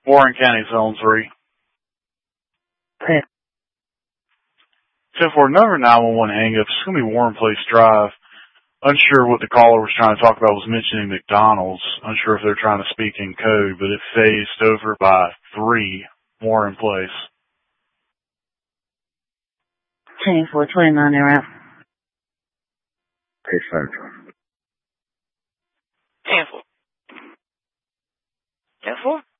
Warren County, Zone 3. 10-4, number 911 hang-up. It's going to be Warren Place Drive. Unsure what the caller was trying to talk about. Was mentioning McDonald's. Unsure if they're trying to speak in code, but it phased over by 3, Warren Place. 10-4, 29, they're out. Hey, Central. 10-4. 10-4?